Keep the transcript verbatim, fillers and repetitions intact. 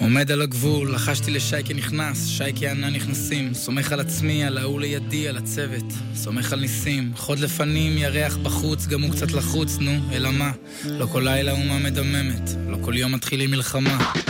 עומד על הגבול, לחשתי לשייקי נכנס, שייקי ענה נכנסים, סומך על עצמי, על ההוא לידי, על הצוות, סומך על ניסים, חוד לפנים, ירח בחוץ, גם הוא קצת לחוץ, נו, אלא מה? לא כל לילה אומה מדממת, לא כל יום מתחילים מלחמה.